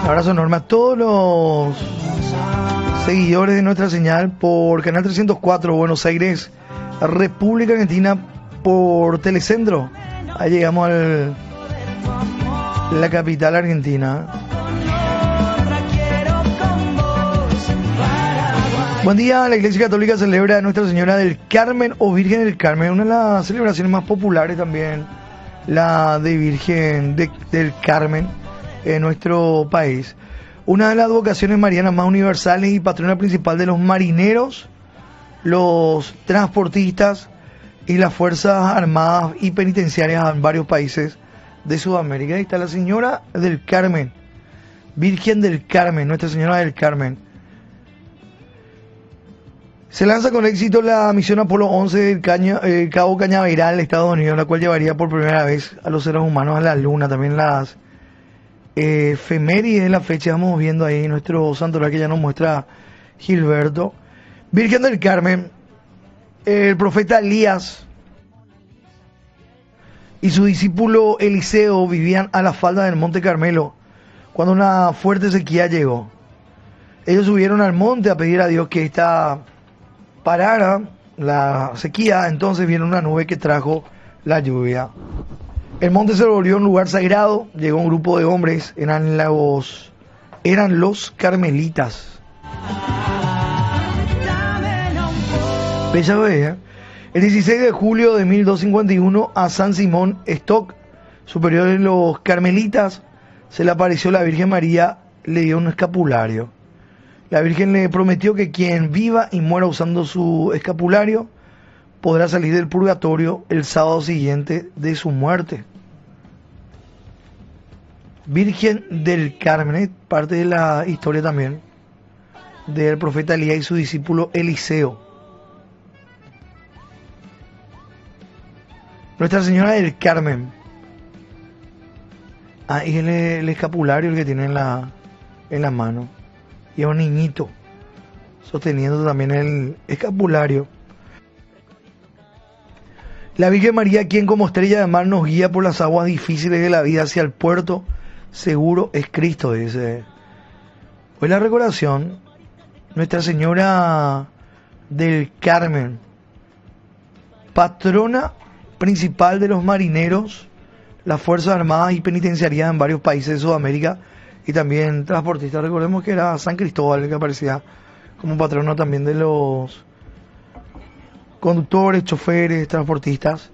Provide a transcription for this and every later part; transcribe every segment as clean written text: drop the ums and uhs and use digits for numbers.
Abrazo enorme a todos los seguidores de nuestra señal por Canal 304 Buenos Aires, República Argentina, por Telecentro. Ahí llegamos a la capital argentina. Buen día. La Iglesia Católica celebra a Nuestra Señora del Carmen o Virgen del Carmen, una de las celebraciones más populares también, la de Virgen del Carmen en nuestro país. Una de las advocaciones marianas más universales y patrona principal de los marineros, los transportistas y las fuerzas armadas y penitenciarias en varios países de Sudamérica. Ahí está la Señora del Carmen, Virgen del Carmen, Nuestra Señora del Carmen. Se lanza con éxito la misión Apolo 11 del Cabo Cañaveral, Estados Unidos, la cual llevaría por primera vez a los seres humanos a la Luna. También las efemérides de la fecha vamos viendo ahí nuestro santoral que ya nos muestra Gilberto. Virgen del Carmen, el profeta Elías y su discípulo Eliseo vivían a la falda del Monte Carmelo cuando una fuerte sequía llegó. Ellos subieron al monte a pedir a Dios que parara la sequía. Entonces vino una nube que trajo la lluvia. El monte se volvió un lugar sagrado. Llegó un grupo de hombres, eran los carmelitas. Bella bella. El 16 de julio de 1251 a San Simón Stock, superior de los carmelitas, se le apareció la Virgen María, le dio un escapulario. La Virgen le prometió que quien viva y muera usando su escapulario podrá salir del purgatorio el sábado siguiente de su muerte. Virgen del Carmen, parte de la historia también del profeta Elías y su discípulo Eliseo. Nuestra Señora del Carmen. Y el escapulario el que tiene en la mano. Y a un niñito sosteniendo también el escapulario. La Virgen María, quien como estrella de mar nos guía por las aguas difíciles de la vida hacia el puerto seguro, es Cristo, dice. Hoy la recordación, Nuestra Señora del Carmen, patrona principal de los marineros, las Fuerzas Armadas y Penitenciarias en varios países de Sudamérica, y también transportistas. Recordemos que era San Cristóbal el que aparecía como patrono también de los conductores, choferes, transportistas.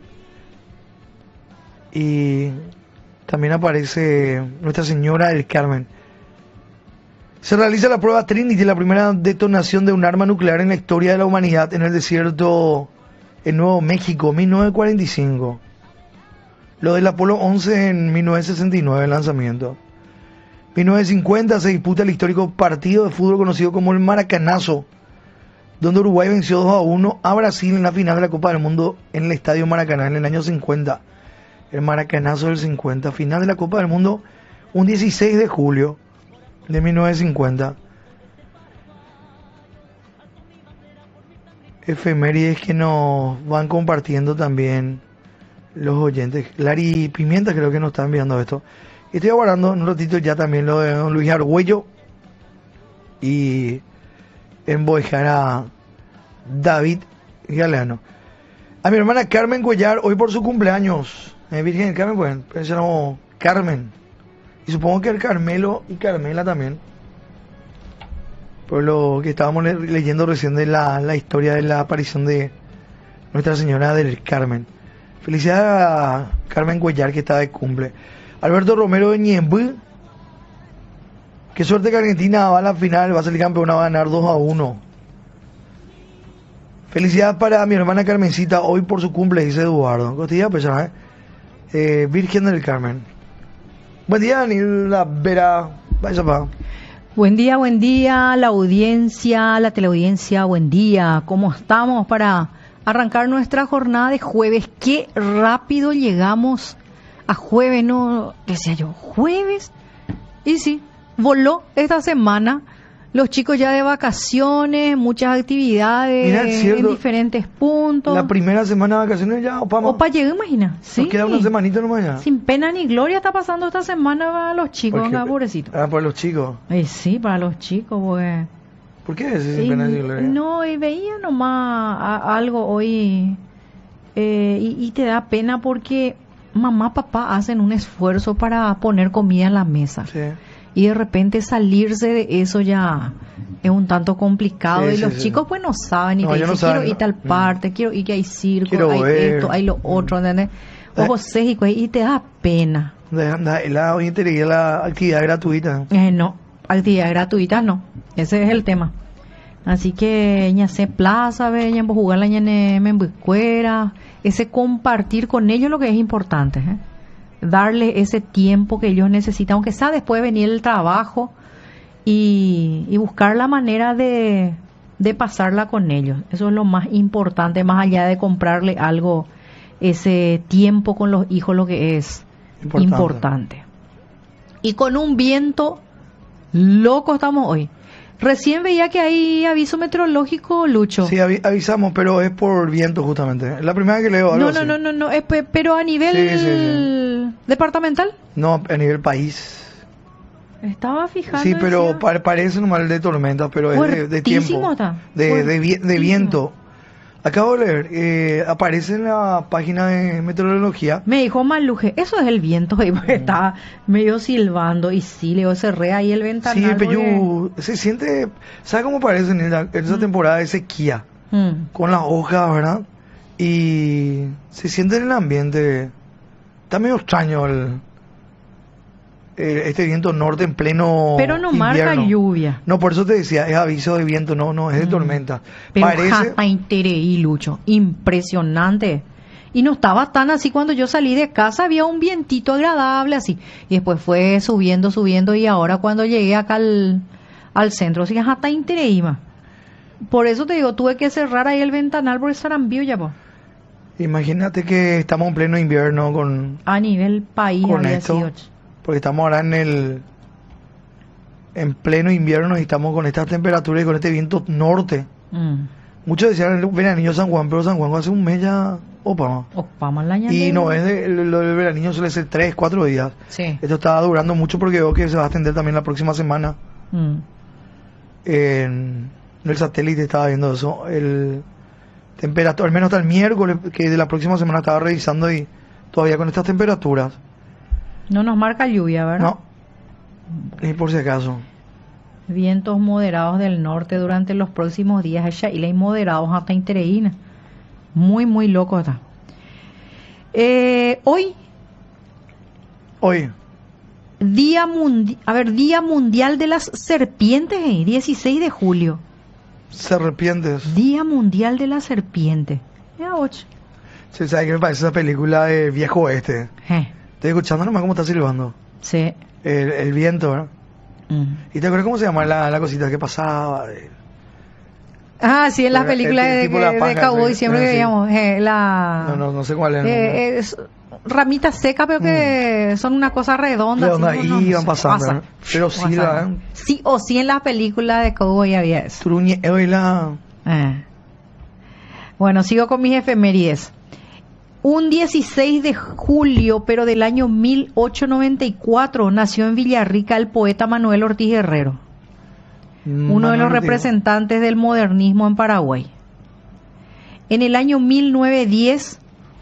Y también aparece Nuestra Señora del Carmen. Se realiza la prueba Trinity, la primera detonación de un arma nuclear en la historia de la humanidad en el desierto en Nuevo México, 1945. Lo del Apolo 11 en 1969, el lanzamiento. 1950 se disputa el histórico partido de fútbol conocido como el Maracanazo, donde Uruguay venció 2-1 a Brasil en la final de la Copa del Mundo en el Estadio Maracaná en el año 50. El Maracanazo del 50, final de la Copa del Mundo, un 16 de julio de 1950. Efemérides que nos van compartiendo también los oyentes. Lari Pimienta creo que nos está enviando esto. Y estoy aguardando en un ratito ya también lo de don Luis Argüello y embojar a David Galeano. A mi hermana Carmen Cuellar, hoy por su cumpleaños. Virgen del Carmen, pues, pero se llamó Carmen. Y supongo que el Carmelo y Carmela también. Por lo que estábamos leyendo recién de la historia de la aparición de Nuestra Señora del Carmen. Felicidades a Carmen Cuellar, que está de cumple. Alberto Romero de Ñemby. Qué suerte que Argentina va a la final, va a salir campeona, va a ganar 2-1. Felicidades para mi hermana Carmencita, hoy por su cumple, dice Eduardo. Costilla, pues, Virgen del Carmen. Buen día, Daniela Vera. Vaya, pa. Buen día, la audiencia, la teleaudiencia, buen día. ¿Cómo estamos para arrancar nuestra jornada de jueves? Qué rápido llegamos a jueves, ¿no? Decía yo, ¿jueves? Y sí, voló esta semana Los chicos ya de vacaciones, muchas actividades Mira, es cierto, en diferentes puntos. la primera semana de vacaciones ya, Opa, llegó, imagina. Sí. Nos queda una semanita nomás ya. Sin pena ni gloria está pasando esta semana para los chicos, Porque- pobrecitos. para los chicos. Sí, para los chicos, pues. ¿Por qué ese sin pena ni gloria? No, y veía nomás algo hoy y te da pena porque mamá, papá hacen un esfuerzo para poner comida en la mesa. Sí. Y de repente salirse de eso ya es un tanto complicado. Sí, y sí, los sí. chicos pues no saben y No, te ellos dicen, no quiero saben, ir tal ¿no? parte, quiero ir que hay circo, Quiero hay ver. esto, hay lo otro, ¿entendés? O José y te da pena. La hoy la actividad gratuita. No, actividades gratuitas no. Ese es el tema. Así que ña se plaza, ve, ña jugar la ña en escuela, ese compartir con ellos lo que es importante, ¿eh? Darle ese tiempo que ellos necesitan, aunque sea después de venir el trabajo y buscar la manera de pasarla con ellos. Eso es lo más importante, más allá de comprarle algo, ese tiempo con los hijos, lo que es importante. Y con un viento loco estamos hoy. Recién veía que hay aviso meteorológico, Lucho. Sí, avisamos, pero es por viento justamente. Es la primera vez que leo algo así. No, pero a nivel Sí. departamental. No, a nivel país. Estaba fijando. Sí, pero decía, parece normal de tormenta, pero es de fuertísimo tiempo. está. De Fuertísimo. viento. Acabo de leer, aparece en la página de meteorología. Me dijo Maluje, eso es el viento, y porque estaba medio silbando, y sí, le cerré ahí el ventanal. Sí, pero porque- se siente, ¿sabe cómo parece en esa temporada de sequía? Con las hojas, ¿verdad? Y se siente en el ambiente. Está medio extraño este viento norte en pleno Pero no invierno. marca lluvia. No, por eso te decía, es aviso de viento, no es de tormenta. Pero Parece, jata interés, Lucho, impresionante. Y no estaba tan así cuando yo salí de casa, había un vientito agradable así. Y después fue subiendo, y ahora cuando llegué acá al centro, sí, jata interés, ma. Por eso te digo, tuve que cerrar ahí el ventanal porque sarambío ya, po. imagínate que estamos en pleno invierno A nivel país con había esto, sido. porque estamos ahora en pleno invierno y estamos con estas temperaturas y con este viento norte. Muchos decían el veranillo San Juan, pero San Juan hace un mes ya, opa. Opa, más la Y no es lo del veranillo, suele ser 3-4 días. Sí. Esto está durando mucho porque veo que se va a extender también la próxima semana. En el satélite estaba viendo eso. El temperatura, al menos hasta el miércoles, que de la próxima semana estaba revisando y todavía con estas temperaturas. No nos marca lluvia, ¿verdad? No, ni por si acaso. Vientos moderados del norte durante los próximos días, y hay moderados hasta Intereína. Muy, muy loco está. Hoy, Hoy, Día Mundial de las Serpientes, 16 de julio. serpientes. Día Mundial de la Serpiente. Ya, ocho. Se sabe que me parece esa película de viejo oeste. Estoy escuchando nomás cómo está silbando. Sí. El viento, ¿verdad? ¿Y te acuerdas cómo se llama la cosita que pasaba? Ah, sí, en las El películas tipo de la de paja, cowboy sí. siempre Sí. que veíamos la... No sé cuál es el nombre. es ramita seca, pero que son una cosa redonda. Redonda, así, y iban sé, pasando, pasa. ¿no? Pero sí, Pasa. Sí o sí en las películas de cowboy había eso. Truñe, Bueno, sigo con mis efemérides. Un 16 de julio, pero del año 1894, nació en Villarrica el poeta Manuel Ortiz Guerrero, uno de los representantes del modernismo en Paraguay. En el año 1910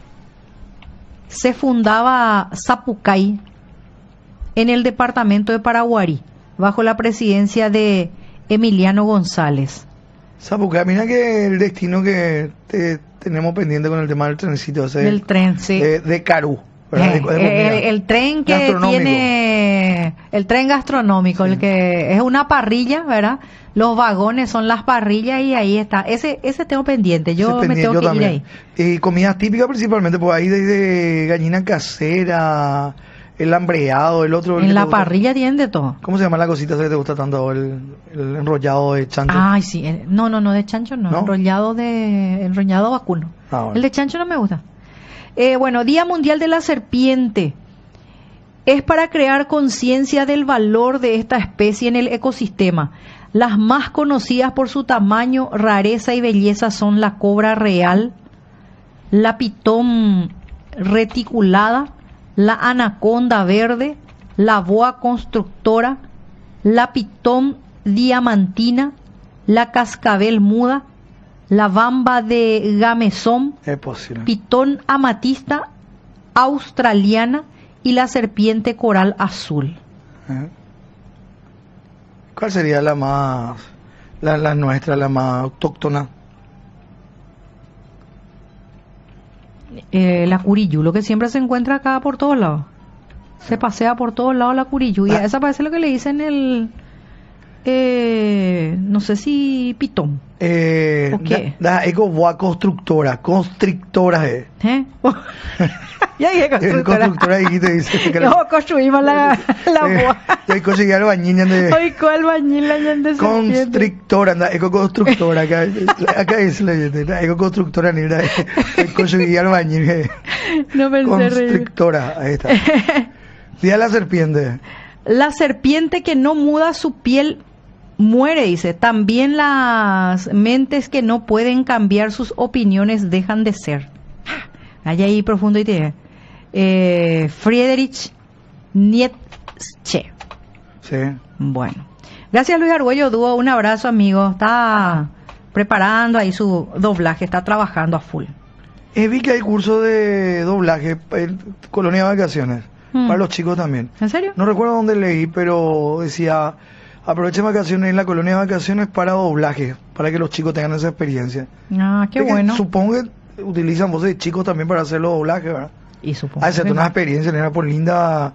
se fundaba Zapucay en el departamento de Paraguarí, bajo la presidencia de Emiliano González. Zapucay, mira que el destino que tenemos pendiente con el tema del trencito ese. Del tren, sí. De Carú. ¿Verdad? El tren que Gastronómico. tiene el tren gastronómico, Sí. el que es una parrilla, ¿verdad? Los vagones son las parrillas y ahí está. Ese tengo pendiente. Yo Ese me tengo que ir ahí. Y comidas típicas principalmente, pues ahí desde gallina casera, el hambreado, el otro. el que En te la gusta. parrilla tienen de todo. ¿Cómo se llama la cosita esa que te gusta tanto? El enrollado de chancho. Ay, sí. No, de chancho no. ¿No? Enrollado vacuno. Ah, bueno. El de chancho no me gusta. Bueno, Día Mundial de la Serpiente. es para crear conciencia del valor de esta especie en el ecosistema. Las más conocidas por su tamaño, rareza y belleza son la cobra real, la pitón reticulada, la anaconda verde, la boa constructora, la pitón diamantina, la cascabel muda, la bamba de gamezón, Es posible. pitón amatista australiana y la serpiente coral azul. ¿Eh? ¿Cuál sería la más, la nuestra, la más autóctona? La curiyú, que siempre se encuentra acá por todos lados. Se pasea por todos lados la curiyú. Y a esa parece lo que le dicen no sé si pitón. ¿O qué? La ecoboa constrictora. ¿Eh? Ya dije Constructora dijiste, dice. No, construimos la boa. Hoy conseguí albañil de Hoy cuál bañil la de constrictora, anda, ecoconstructora, acá es la gente, ecoconstructora, ni nada, conseguí albañil, No pensé reír. constrictora, ahí está. Día de la serpiente. La serpiente que no muda su piel muere, dice. También las mentes que no pueden cambiar sus opiniones dejan de ser. Allá ahí profundo y tiene. Friedrich Nietzsche. Sí. Bueno. Gracias, Luis Argüello Dúo. Un abrazo, amigo. Está preparando ahí su doblaje. Está trabajando a full. Vi que hay curso de doblaje en Colonia de Vacaciones. Para los chicos también. ¿En serio? No recuerdo dónde leí, pero decía, aprovechen vacaciones en la Colonia de Vacaciones para doblaje, para que los chicos tengan esa experiencia. Ah, qué Porque bueno. Supongo que utilizan voces de chicos también para hacer los doblajes, ¿verdad? Y supongo. Ah, se una experiencia, nena, por linda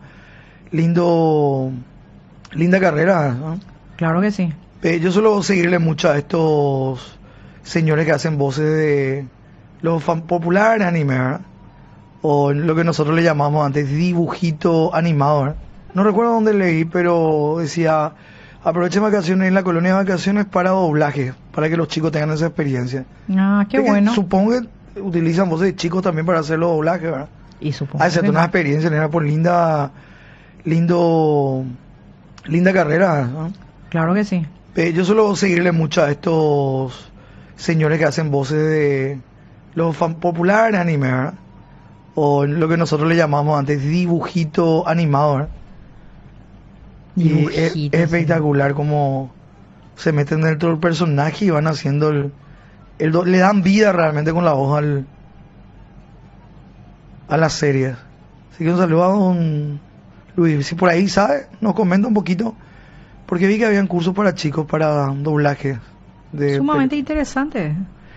carrera, ¿no? Claro que sí. Yo suelo seguirle mucho a estos señores que hacen voces de los populares anime, ¿verdad? O lo que nosotros le llamamos antes dibujito animado, ¿verdad? No recuerdo dónde leí, pero decía, aprovechen vacaciones en la Colonia de Vacaciones para doblaje, para que los chicos tengan esa experiencia. Ah, qué Porque bueno. Supongo que utilizan voces de chicos también para hacer los doblajes, ¿verdad? Y supongo. Ah, se una experiencia, nena, por linda carrera, ¿no? Claro que sí. Yo suelo seguirle mucho a estos señores que hacen voces de los populares anime, ¿verdad? O lo que nosotros le llamamos antes dibujito animado, ¿verdad? Y es espectacular como se meten dentro del personaje y van haciendo le dan vida realmente con la voz a las series. Así que un saludo a don Luis. Si por ahí sabe, nos comenta un poquito. Porque vi que habían cursos para chicos para doblaje. Sumamente interesante.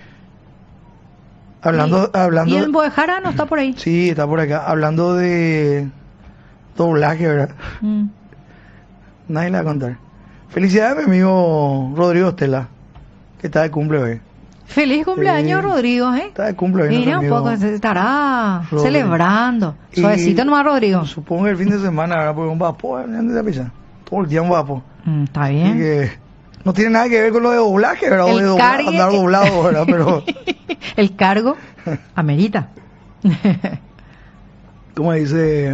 Hablando ¿Y el Boejara no está por ahí? Sí, está por acá. Hablando de doblaje, ¿verdad? Nadie le va a contar. Felicidades a mi amigo Rodrigo Estela, que está de cumple hoy. Feliz cumpleaños, Rodrigo, ¿eh? Está de cumple hoy. Mira un poco, se estará Rodrigo. Celebrando. Suavecito nomás, Rodrigo. Supongo que el fin de semana, ¿verdad? Porque un vapo, todo el día un vapo. Está Así bien. que no tiene nada que ver con lo de doblaje, ¿verdad? O de andar doblado, ¿verdad? Pero el cargo amerita. como dice,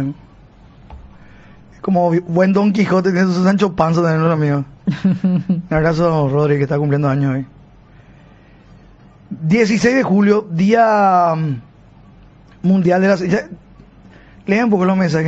como buen Don Quijote tiene su Sancho Panza también, los amigos. Un abrazo, Rodri, que está cumpliendo años hoy. 16 de julio, Día Mundial de la... Lean un poco los mensajes.